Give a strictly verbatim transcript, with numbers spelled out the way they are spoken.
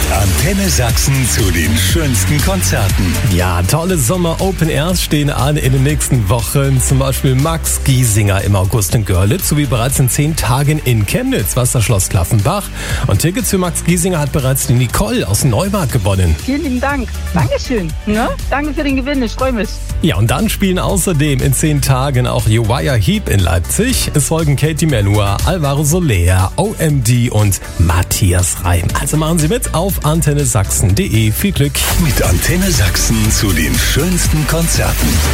Antenne Sachsen zu den schönsten Konzerten. Ja, tolle Sommer-Open Airs stehen an in den nächsten Wochen. Zum Beispiel Max Giesinger im August in Görlitz, sowie bereits in zehn Tagen in Chemnitz, Wasserschloss Klaffenbach. Und Tickets für Max Giesinger hat bereits die Nicole aus Neumarkt gewonnen. Vielen lieben Dank. Dankeschön. Ne? Danke für den Gewinn, ich freue mich. Ja, und dann spielen außerdem in zehn Tagen auch Uriah Heep in Leipzig. Es folgen Katie Melua, Alvaro Soler, O M D und Matthias Reim. Also machen Sie mit auf antenne sachsen punkt de. Viel Glück. Mit Antenne Sachsen zu den schönsten Konzerten.